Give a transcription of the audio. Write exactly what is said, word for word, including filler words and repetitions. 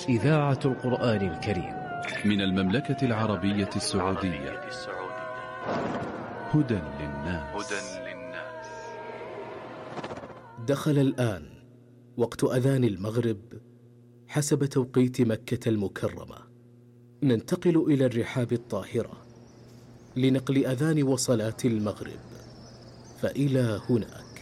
إذاعة القرآن الكريم من المملكة العربية السعودية. هدى للناس. دخل الآن وقت أذان المغرب حسب توقيت مكة المكرمة. ننتقل إلى الرحاب الطاهرة لنقل أذان وصلاة المغرب، فإلى هناك.